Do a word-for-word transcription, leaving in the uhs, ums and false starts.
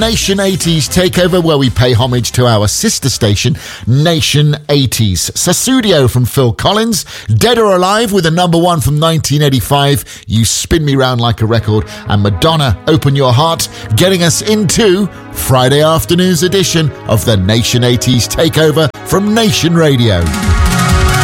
Nation eighties Takeover, where we pay homage to our sister station, Nation eighties. Sussudio from Phil Collins, Dead or Alive with a number one from nineteen eighty-five, You Spin Me Round Like a Record, and Madonna, Open Your Heart, getting us into Friday afternoon's edition of the Nation eighties Takeover from Nation Radio.